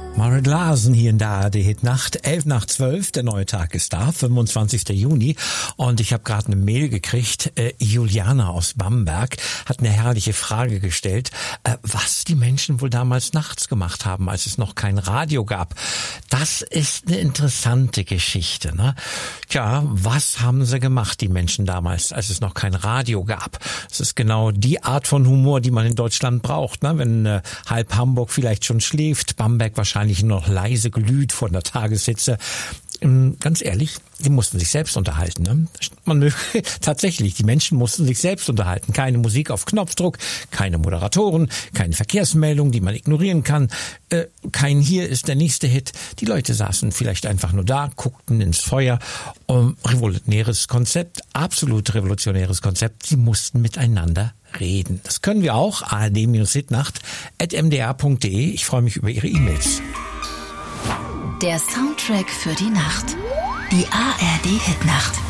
Margaret Larson hier in der ARD-Hitnacht, 11:12, der neue Tag ist da, 25. Juni. Und ich habe gerade eine Mail gekriegt. Juliana aus Bamberg hat eine herrliche Frage gestellt, was die Menschen wohl damals nachts gemacht haben, als es noch kein Radio gab. Das ist eine interessante Geschichte, ne? Tja, was haben sie gemacht, die Menschen damals, als es noch kein Radio gab? Das ist genau die Art von Humor, die man in Deutschland braucht, ne? Wenn halb Hamburg vielleicht schon schläft, Bamberg wahrscheinlich noch leise glüht von der Tageshitze. Ganz ehrlich, die mussten sich selbst unterhalten. Ne? Tatsächlich, die Menschen mussten sich selbst unterhalten. Keine Musik auf Knopfdruck, keine Moderatoren, keine Verkehrsmeldung, die man ignorieren kann. Kein Hier ist der nächste Hit. Die Leute saßen vielleicht einfach nur da, guckten ins Feuer. Revolutionäres Konzept, absolut revolutionäres Konzept. Sie mussten miteinander reden. Das können wir auch. ard-hitnacht@mdr.de. Ich freue mich über Ihre E-Mails. Der Soundtrack für die Nacht. Die ARD-Hitnacht.